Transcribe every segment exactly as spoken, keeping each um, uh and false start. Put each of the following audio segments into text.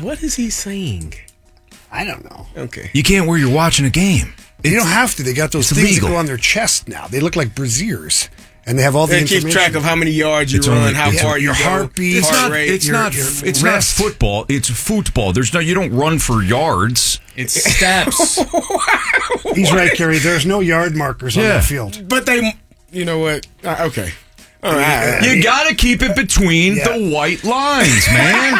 What is he saying? I don't know. Okay. You can't wear you're watching a game. You don't have to. They got those it's things illegal. that go on their chest now. They look like braziers. And they have all the They information. keep track of how many yards you It's run, only- how it's far your you go, heartbeat. It's heart not. rate. It's your- not. your It's not wrist. football. It's football. There's no. You don't run for yards. It's steps. He's right, Kerry. There's no yard markers on Yeah. that field. But they, you know what? Uh, okay. All right. You got to keep it between Yeah. the white lines, man.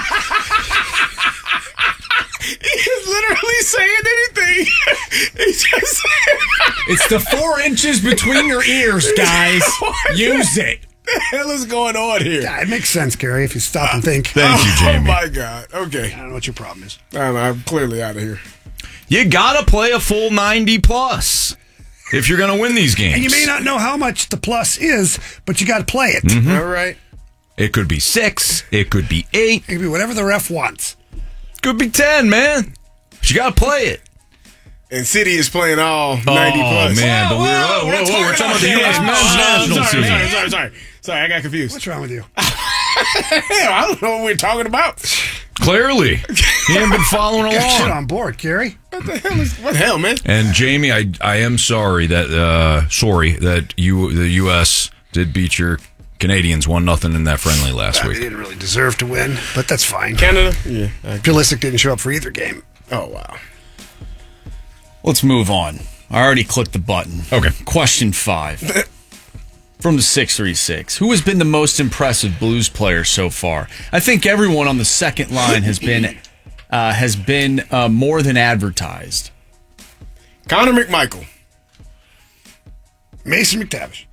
He's literally saying anything. He's just saying. It's the four inches between your ears, guys. Use it. What the hell is going on here? Yeah, it makes sense, Kerry, if you stop and think. Thank you, Oh Jamie. my God. Okay. I don't know what your problem is. I'm, I'm clearly out of here. You got to play a full ninety plus if you're going to win these games. And you may not know how much the plus is, but you got to play it. Mm-hmm. All right. It could be six. It could be eight. It could be whatever the ref wants. Could be ten, man. But you got to play it. And City is playing all ninety plus. Oh man, but we're, whoa, whoa, whoa, we're talking about the U S Oh, men's oh, national sorry, team. Sorry, sorry, sorry. Sorry, I got confused. What's wrong with you? Hell, I don't know what we're talking about. Clearly, he ain't been following Got shit along. on board, Kerry. What the hell is? What the hell, man? And Jamie, I I am sorry that uh, sorry that you the U S did beat your Canadians one nothing in that friendly last They week. didn't really deserve to win, but that's fine. Canada? Yeah. I- Pulisic didn't show up for either game. Oh wow. Let's move on. I already clicked the button. Okay. Question five. From the six three six. Who has been the most impressive Blues player so far? I think everyone on the second line has been uh, has been uh, more than advertised. Connor McMichael. Mason McTavish.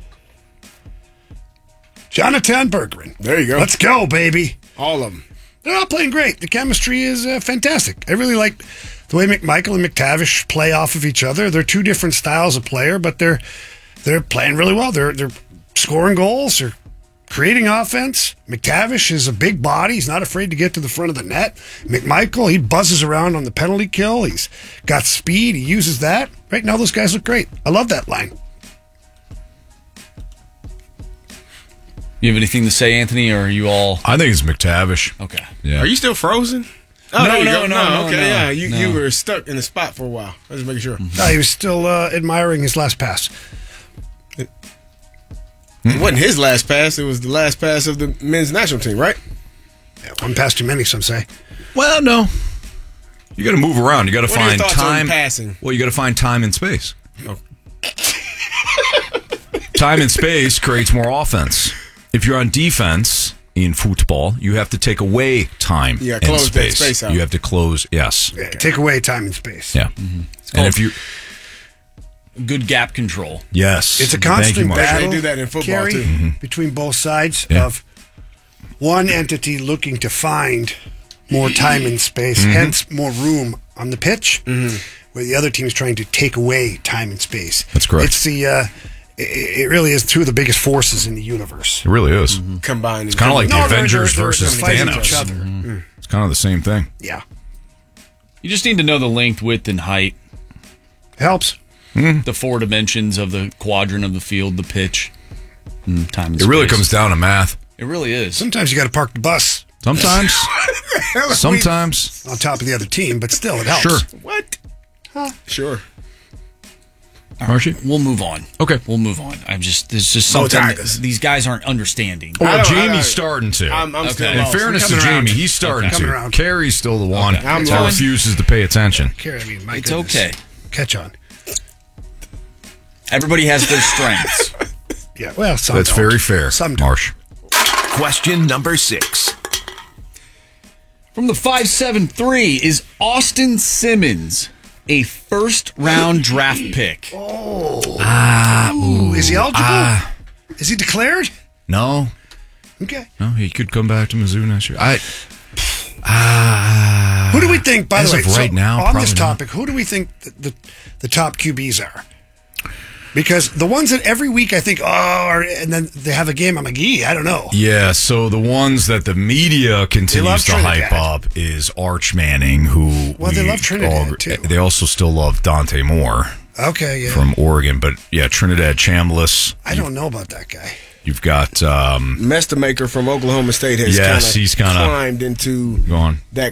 Jonathan Berggren. There you go. Let's go, baby. All of them. They're all playing great. The chemistry is uh, fantastic. I really like the way McMichael and McTavish play off of each other. They're two different styles of player, but they're they're playing really well. They're they're scoring goals. They're creating offense. McTavish is a big body. He's not afraid to get to the front of the net. McMichael, he buzzes around on the penalty kill. He's got speed. He uses that. Right now, those guys look great. I love that line. You have anything to say, Anthony, or are you all I think it's McTavish. okay? Yeah. Are you still frozen? Oh, No, there you no, go. no, no, Okay, no, yeah. You no. you were stuck in the spot for a while. I was just making sure. No, he was still uh, admiring his last pass. It wasn't his last pass. It was the last pass of the men's national team, right? Yeah, one pass too many, some say. Well, no. You got to move around. You got to What are your find thoughts on time. passing? Well, you got to find time and space. Oh. Time and space creates more offense. If you're on defense in football, you have to take away time Yeah, and close that space. space out. You have to close. Yes. Yeah, take away time and space. Yeah. And if you Good gap control. yes, It's a Thank you, constant Mark. battle. They do that in football, Kerry, too. between both sides Yeah. of one entity looking to find more time and space, Mm-hmm. hence more room on the pitch, where the other team is trying to take away time and space. That's correct. It's the uh, it, it really is two of the biggest forces in the universe. It really is. Combined. It's kind of like No, the they're- Avengers they're- they're versus fighting Thanos. each other. It's kind of the same thing. Yeah, You just need to know the length, width, and height. helps. The four dimensions of the quadrant of the field, the pitch, and time and It really space. comes down to math. It really is. Sometimes you got to park the bus Sometimes. Sometimes. on top of the other team, but still, it helps. Sure. What? Sure. Marshy? We'll move on. Okay. We'll move on. I'm just there's just Go something that Tigers. these guys aren't understanding. Well, I don't- I Jamie's don't- starting to. I'm, I'm still Okay. In lost. fairness to Coming around. Jamie, he's starting Okay. Coming to. around. Carrie's still the one Okay. I'm that lost. refuses to pay attention. Kerry, I mean, my It's goodness. okay. Catch on. Everybody has their strengths. Yeah, well, some That's don't. very fair, Some don't. Marsh. Question number six. From the five seven three, is Austin Simmons a first round draft pick? Ooh, is he eligible? Ah. Is he declared? No. Okay. No, he could come back to Mizzou next year. I. Ah. Who do we think, by As the way, of right so now, on this probably not. topic, who do we think the, the, the top Q Bs are? Because the ones that every week I think, oh, are, and then they have a game, I'm like, gee, I don't know. Yeah, so the ones that the media love continues to Trinidad. hype up is Arch Manning, who Well, they we love Trinidad, all- too. They also still love Dante Moore Okay, yeah. from Oregon, but yeah, Trinidad Chambliss. I don't know about that guy. You've got um, Mestamaker from Oklahoma State has Yes, kinda he's kinda climbed into go on. that